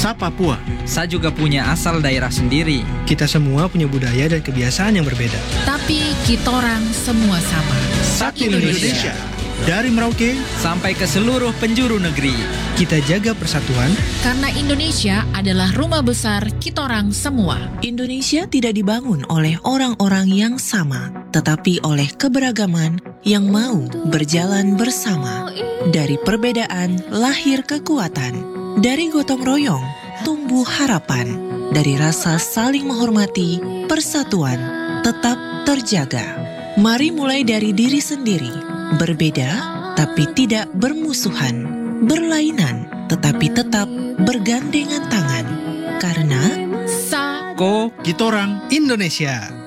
Sa Papua. Saya juga punya asal daerah sendiri. Kita semua punya budaya dan kebiasaan yang berbeda. Tapi kitorang semua sama. Satu Indonesia. Dari Merauke Sampai ke seluruh penjuru negeri. Kita jaga persatuan. Karena Indonesia adalah rumah besar kitorang semua. Indonesia tidak dibangun oleh orang-orang yang sama, tetapi oleh keberagaman yang mau berjalan bersama. Dari perbedaan lahir kekuatan. Dari gotong royong tumbuh harapan. Dari rasa saling menghormati, persatuan tetap terjaga. Mari mulai dari diri sendiri. Berbeda tapi tidak bermusuhan. Berlainan tetapi tetap bergandengan tangan. Karena Ko Kitorang Indonesia.